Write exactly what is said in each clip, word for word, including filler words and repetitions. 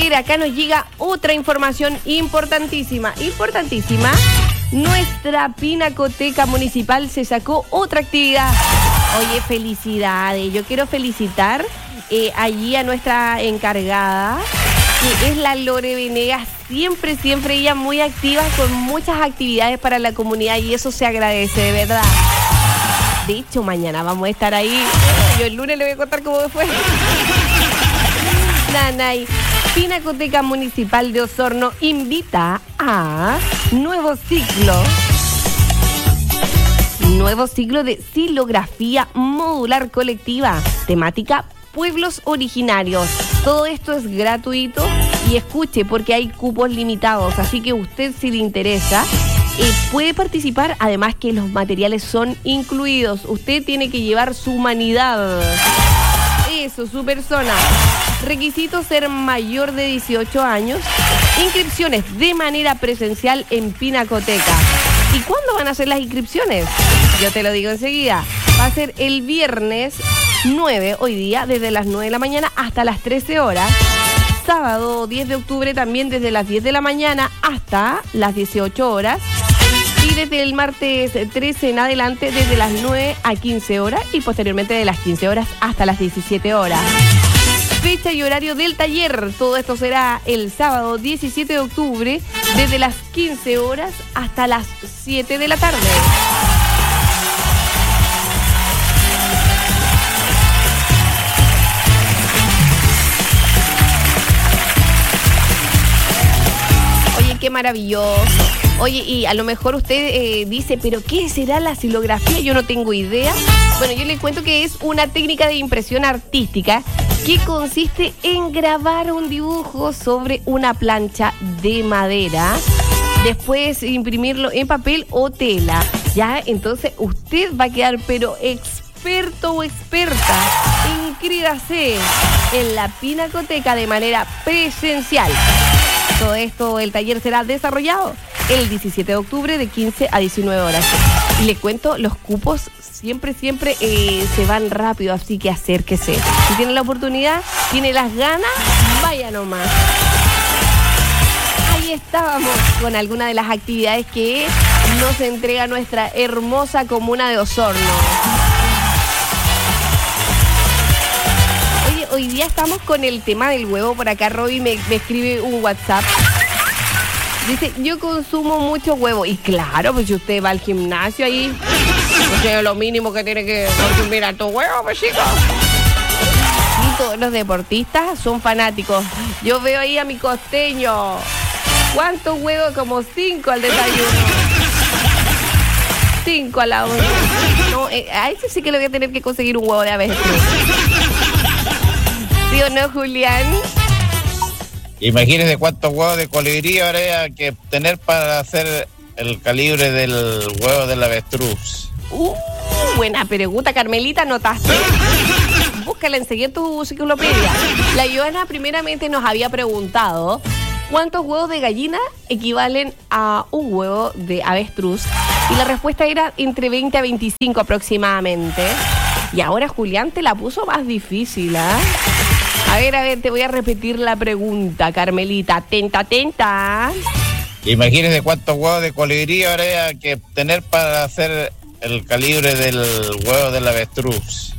ver, acá nos llega otra información importantísima, importantísima. Nuestra Pinacoteca Municipal se sacó otra actividad. Oye, felicidades. Yo quiero felicitar eh, allí a nuestra encargada, que es la Lore Venegas. Siempre, siempre ella muy activa con muchas actividades para la comunidad y eso se agradece, de verdad. De hecho, mañana vamos a estar ahí. Yo el lunes le voy a contar cómo fue. Nanay. Pinacoteca Municipal de Osorno invita a nuevo ciclo. Nuevo ciclo de silografía modular colectiva, temática pueblos originarios. Todo esto es gratuito y escuche porque hay cupos limitados, así que usted si le interesa eh, puede participar, además que los materiales son incluidos. Usted tiene que llevar su humanidad. Eso, su persona. Requisito ser mayor de dieciocho años. Inscripciones de manera presencial en Pinacoteca. ¿Y cuándo van a ser las inscripciones? Yo te lo digo enseguida. Va a ser el viernes nueve, hoy día, desde las nueve de la mañana hasta las trece horas. Sábado diez de octubre también desde las diez de la mañana hasta las dieciocho horas. Y desde el martes trece en adelante desde las nueve a quince horas y posteriormente de las quince horas hasta las diecisiete horas. Fecha y horario del taller. Todo esto será el sábado diecisiete de octubre desde las quince horas hasta las siete de la tarde. Oye, qué maravilloso. Oye, y a lo mejor usted eh, dice, ¿pero qué será la silografía? Yo no tengo idea. Bueno, yo le cuento que es una técnica de impresión artística que consiste en grabar un dibujo sobre una plancha de madera, después imprimirlo en papel o tela. Ya, entonces usted va a quedar, pero experto o experta. Inscríbase en la Pinacoteca de manera presencial. Todo esto, el taller será desarrollado el diecisiete de octubre de quince a diecinueve horas. Y le cuento, los cupos siempre, siempre eh, se van rápido, así que acérquese. Si tiene la oportunidad, tiene las ganas, vaya nomás. Ahí estábamos con algunas de las actividades que nos entrega nuestra hermosa comuna de Osorno. Oye, hoy día estamos con el tema del huevo. Por acá Roby me, me escribe un WhatsApp. Dice, yo consumo mucho huevo. Y claro, pues si usted va al gimnasio ahí, pues es lo mínimo que tiene que consumir a tu huevo, pues chicos. Y todos los deportistas son fanáticos. Yo veo ahí a mi costeño. ¿Cuántos huevos? Como cinco al desayuno. Cinco a la una. No, eh, a ese sí que le voy a tener que conseguir un huevo de avestruz. ¿Sí o no, Julián? Imagínese cuántos huevos de colibrí habría que tener para hacer el calibre del huevo del avestruz. Uh, buena pregunta, Carmelita, ¿notaste? Búscala enseguida en tu enciclopedia. La Joana primeramente nos había preguntado cuántos huevos de gallina equivalen a un huevo de avestruz. Y la respuesta era entre veinte a veinticinco aproximadamente. Y ahora Julián te la puso más difícil, ¿ah? ¿eh? A ver, a ver, te voy a repetir la pregunta, Carmelita. Atenta, atenta. Imagínese cuántos huevos de colibrí habría que tener para hacer el calibre del huevo del avestruz.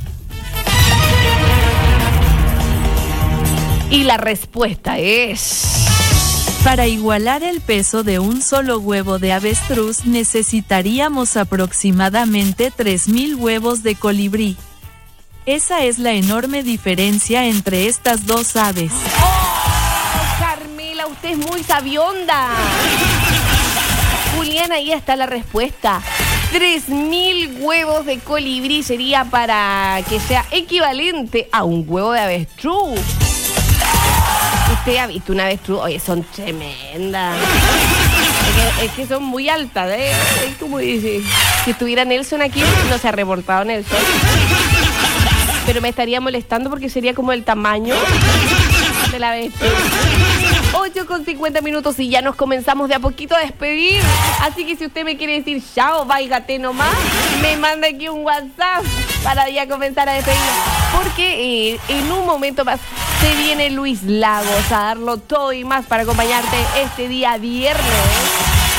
Y la respuesta es... Para igualar el peso de un solo huevo de avestruz necesitaríamos aproximadamente tres mil huevos de colibrí. Esa es la enorme diferencia entre estas dos aves. ¡Oh, Carmela, usted es muy sabionda! Julián, ahí está la respuesta. Tres mil huevos de colibrí sería para que sea equivalente a un huevo de avestruz. ¿Usted ha visto una avestruz? Oye, son tremendas. Es que, es que son muy altas, ¿eh? Es como dice, si estuviera Nelson aquí, no se ha reportado Nelson. Pero me estaría molestando porque sería como el tamaño de la avestruz. ocho con cincuenta minutos y ya nos comenzamos de a poquito a despedir. Así que si usted me quiere decir chao, váigate nomás, me manda aquí un WhatsApp para ya comenzar a despedir. Porque eh, en un momento más Se viene Luis Lagos a darlo todo y más para acompañarte este día viernes.